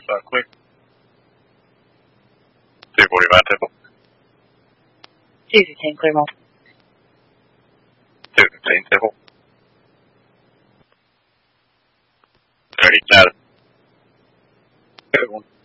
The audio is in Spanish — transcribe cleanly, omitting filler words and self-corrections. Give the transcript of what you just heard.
start quick. 245 table. Easy 10, clear mode. 215 table. 30 cloud. 1.